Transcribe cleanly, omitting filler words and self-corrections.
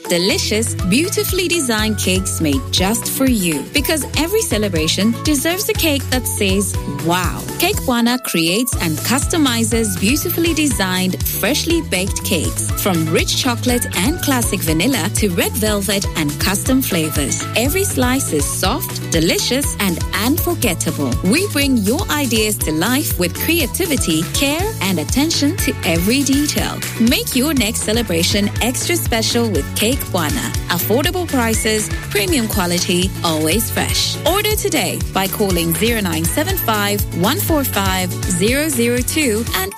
delicious, beautifully designed cakes made just for you. Because every celebration deserves a cake that says, wow. Cake Wana creates and customizes beautifully designed, freshly baked cakes. From rich chocolate and classic vanilla to red velvet and custom flavors. Every slice is soft, delicious, and unforgettable. We bring your ideas to life with creativity, care, and attention to every detail. Make your next celebration extra special with Cake Wana. Affordable prices, premium quality, always fresh. Order today by calling 0975 145 002 and